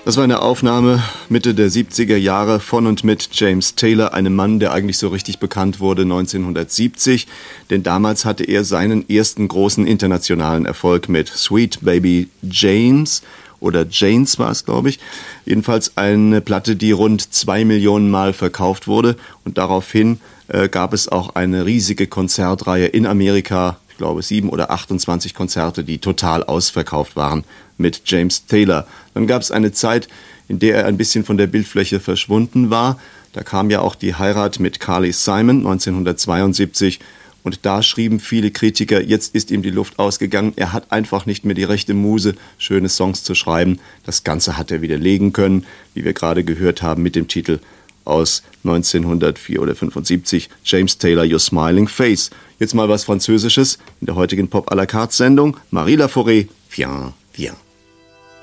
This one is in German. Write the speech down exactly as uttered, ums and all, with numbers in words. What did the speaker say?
Das war eine Aufnahme Mitte der siebziger Jahre von und mit James Taylor, einem Mann, der eigentlich so richtig bekannt wurde neunzehnhundertsiebzig. Denn damals hatte er seinen ersten großen internationalen Erfolg mit Sweet Baby James oder Janes war es, glaube ich. Jedenfalls eine Platte, die rund zwei Millionen Mal verkauft wurde. Und daraufhin äh, gab es auch eine riesige Konzertreihe in Amerika. Ich glaube sieben oder achtundzwanzig Konzerte, die total ausverkauft waren mit James Taylor. Dann gab es eine Zeit, in der er ein bisschen von der Bildfläche verschwunden war. Da kam ja auch die Heirat mit Carly Simon neunzehnhundertzweiundsiebzig. Und da schrieben viele Kritiker, jetzt ist ihm die Luft ausgegangen. Er hat einfach nicht mehr die rechte Muse, schöne Songs zu schreiben. Das Ganze hat er widerlegen können, wie wir gerade gehört haben mit dem Titel aus neunzehnhundertvier oder fünfundsiebzig, James Taylor, Your Smiling Face. Jetzt mal was Französisches in der heutigen Pop à la carte Sendung. Marie Laforêt, Viens, viens.